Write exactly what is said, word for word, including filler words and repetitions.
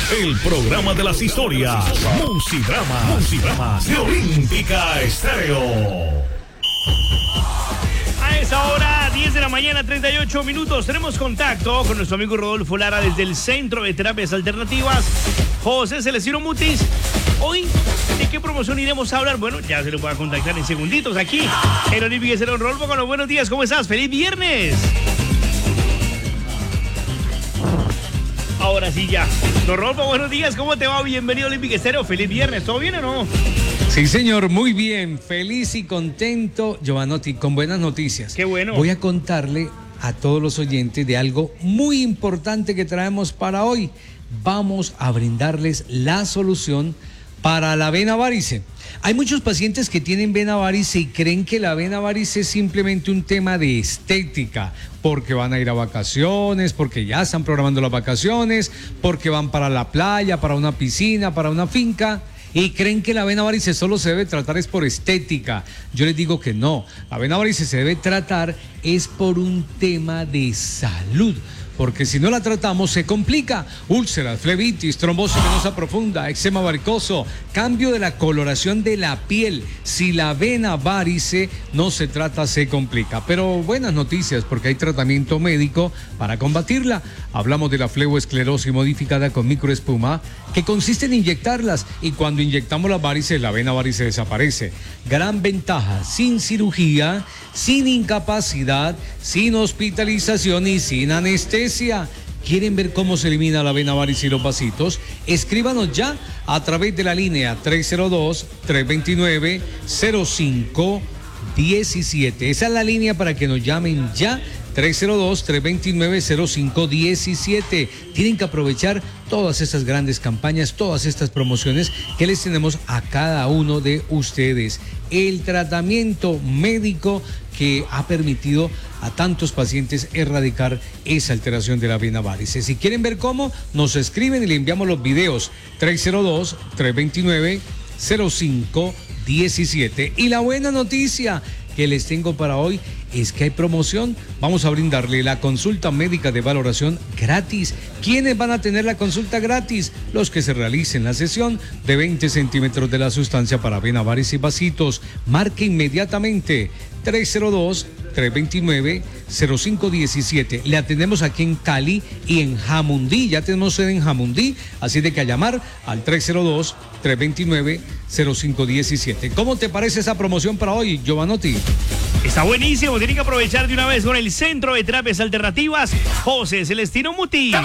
el programa de las historias. Musidrama, Musidrama de Olímpica Estéreo. A esa hora, diez de la mañana, treinta y ocho minutos, tenemos contacto con nuestro amigo Rodolfo Lara desde el Centro de Terapias Alternativas. José Celestino Mutis, hoy, ¿de qué promoción iremos a hablar? Bueno, ya se lo voy a contactar en segunditos aquí en Olímpica Estéreo. Rodolfo, con los buenos días, ¿cómo estás? ¡Feliz viernes! Ahora sí ya. Don Rodolfo, buenos días, ¿cómo te va? Bienvenido a Olímpica Estéreo. ¡Feliz viernes! ¿Todo bien o no? Sí, señor, muy bien, feliz y contento, Giovanotti, con buenas noticias. Qué bueno. Voy a contarle a todos los oyentes de algo muy importante que traemos para hoy. Vamos a brindarles la solución para la vena varice. Hay muchos pacientes que tienen vena varice y creen que la vena varice es simplemente un tema de estética, porque van a ir a vacaciones, porque ya están programando las vacaciones, porque van para la playa, para una piscina, para una finca. Y creen que la vena varice solo se debe tratar es por estética. Yo les digo que no. La vena varice se debe tratar es por un tema de salud. Porque si no la tratamos se complica. Úlceras, flebitis, trombosis venosa profunda, eczema varicoso, cambio de la coloración de la piel. Si la vena varice no se trata, se complica. Pero buenas noticias, porque hay tratamiento médico para combatirla. Hablamos de la fleboesclerosis modificada con microespuma, que consiste en inyectarlas, y cuando inyectamos las varices, la vena varice desaparece. Gran ventaja, sin cirugía, sin incapacidad, sin hospitalización y sin anestesia. ¿Quieren ver cómo se elimina la vena varice y los vasitos? Escríbanos ya a través de la línea tres cero dos, tres dos nueve, cero cinco uno siete. Esa es la línea para que nos llamen ya. tres cero dos, tres dos nueve, cero cinco uno siete. Tienen que aprovechar todas estas grandes campañas, todas estas promociones que les tenemos a cada uno de ustedes. El tratamiento médico que ha permitido a tantos pacientes erradicar esa alteración de la vena varice. Si quieren ver cómo, nos escriben y le enviamos los videos. tres cero dos, tres dos nueve, cero cinco uno siete. Y la buena noticia que les tengo para hoy es que hay promoción. Vamos a brindarle la consulta médica de valoración gratis. ¿Quiénes van a tener la consulta gratis? Los que se realicen la sesión de veinte centímetros de la sustancia para vena varice y vasitos. Marque inmediatamente tres cero dos, tres dos nueve, cero cinco uno siete. Le atendemos aquí en Cali y en Jamundí. Ya tenemos sede en Jamundí, así de que a llamar al tres cero dos, tres dos nueve, cero cinco uno siete. ¿Cómo te parece esa promoción para hoy, Giovanotti? Está buenísimo, tienen que aprovechar de una vez con el Centro de Terapias Alternativas José Celestino Mutis.